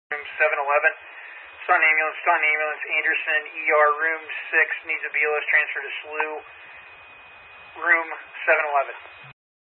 Room 711. Staunton ambulance, Anderson, ER, room 6, needs a BLS transfer to SLU, room 711.